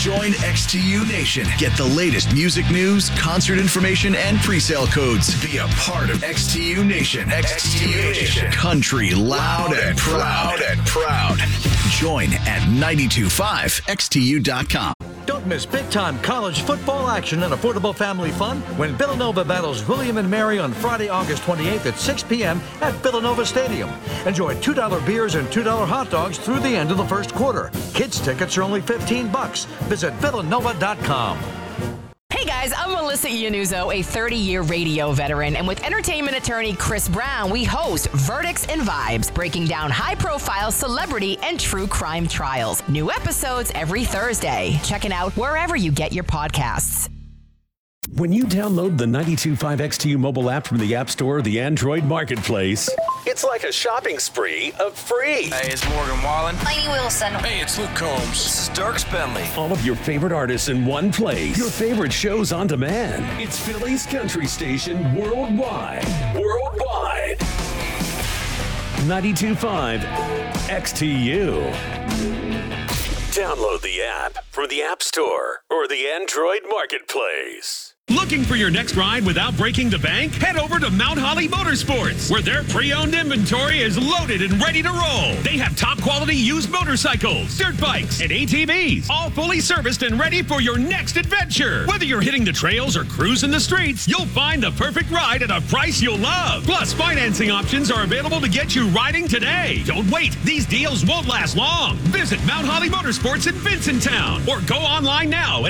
Join XTU Nation. Get the latest music news, concert information, and pre-sale codes. Be a part of XTU Nation. XTU Nation. Country loud and proud. Join at 925XTU.com. Don't miss big-time college football action and affordable family fun when Villanova battles William and Mary on Friday, August 28th at 6 p.m. at Villanova Stadium. Enjoy $2 beers and $2 hot dogs through the end of the first quarter. Kids tickets are only $15. Visit villanova.com. Hey guys, I'm Melissa Iannuzzo, a 30-year radio veteran, and with entertainment attorney Chris Brown, we host Verdicts and Vibes, breaking down high-profile celebrity and true crime trials. New episodes every Thursday. Check it out wherever you get your podcasts. When you download the 92.5 XTU mobile app from the App Store or the Android Marketplace, it's like a shopping spree of free. Hey, it's Morgan Wallen. Lainey Wilson. Hey, it's Luke Combs. This is Dirk Bentley. All of your favorite artists in one place. Your favorite shows on demand. It's Philly's country station worldwide. 92.5 XTU. Download the app from the App Store or the Android Marketplace. Looking for your next ride without breaking the bank? Head over to Mount Holly Motorsports, where their pre-owned inventory is loaded and ready to roll. They have top-quality used motorcycles, dirt bikes, and ATVs, all fully serviced and ready for your next adventure. Whether you're hitting the trails or cruising the streets, you'll find the perfect ride at a price you'll love. Plus, financing options are available to get you riding today. Don't wait. These deals won't last long. Visit Mount Holly Motorsports in Vincenttown or go online now at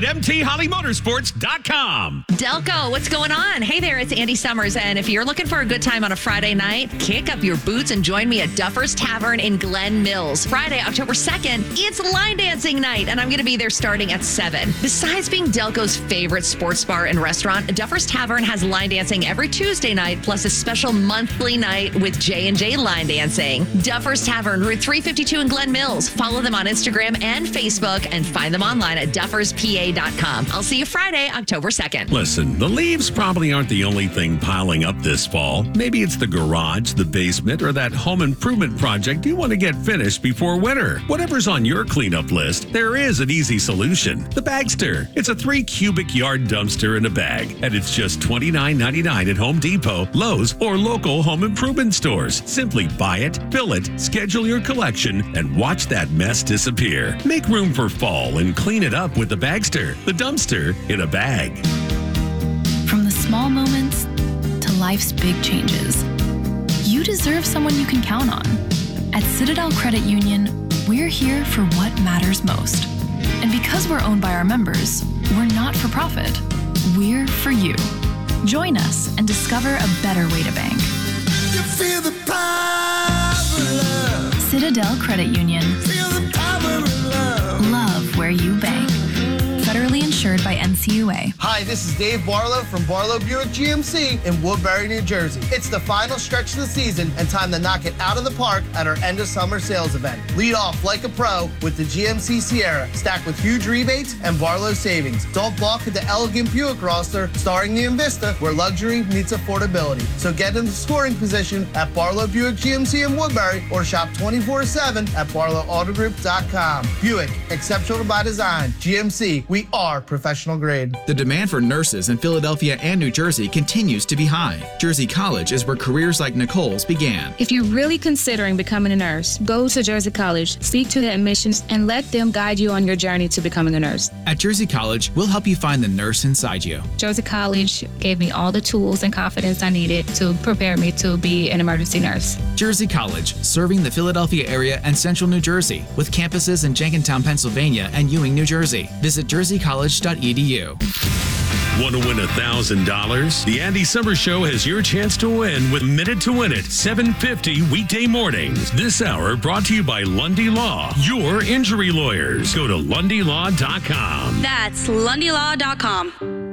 mthollymotorsports.com. Delco, what's going on? Hey there, it's Andy Summers, and if you're looking for a good time on a Friday night, kick up your boots and join me at Duffer's Tavern in Glen Mills. Friday, October 2nd, it's line dancing night, and I'm going to be there starting at 7. Besides being Delco's favorite sports bar and restaurant, Duffer's Tavern has line dancing every Tuesday night, plus a special monthly night with J&J Line Dancing. Duffer's Tavern, Route 352 in Glen Mills. Follow them on Instagram and Facebook, and find them online at dufferspa.com. I'll see you Friday, October 2nd. Listen, the leaves probably aren't the only thing piling up this fall. Maybe it's the garage, the basement, or that home improvement project you want to get finished before winter. Whatever's on your cleanup list, there is an easy solution. The Bagster. It's a 3-cubic yard dumpster in a bag, and it's just $29.99 at Home Depot, Lowe's, or local home improvement stores. Simply buy it, fill it, schedule your collection, and watch that mess disappear. Make room for fall and clean it up with the Bagster, the dumpster in a bag. From the small moments to life's big changes, you deserve someone you can count on. At Citadel Credit Union, we're here for what matters most. And because we're owned by our members, we're not for profit. We're for you. Join us and discover a better way to bank. You feel the power of love. Citadel Credit Union. Feel the power of love. Love where you bank. Federally insured by NCUA. Hi, this is Dave Barlow from Barlow Buick GMC in Woodbury, New Jersey. It's the final stretch of the season and time to knock it out of the park at our end of summer sales event. Lead off like a pro with the GMC Sierra, stacked with huge rebates and Barlow savings. Don't balk at the elegant Buick roster starring the Invista, where luxury meets affordability. So get in the scoring position at Barlow Buick GMC in Woodbury or shop 24/7 at barlowautogroup.com. Buick, exceptional by design. GMC, we are professional grade. The demand for nurses in Philadelphia and New Jersey continues to be high. Jersey College is where careers like Nicole's began. If you're really considering becoming a nurse, go to Jersey College, speak to the admissions, and let them guide you on your journey to becoming a nurse. At Jersey College, we'll help you find the nurse inside you. Jersey College gave me all the tools and confidence I needed to prepare me to be an emergency nurse. Jersey College, serving the Philadelphia area and central New Jersey, with campuses in Jenkintown, Pennsylvania, and Ewing, New Jersey. Visit jerseycollege.edu. Want to win $1,000? The Andy Summers Show has your chance to win with Minute to Win It, 7:50 weekday mornings. This hour brought to you by Lundy Law, your injury lawyers. Go to lundylaw.com. That's lundylaw.com.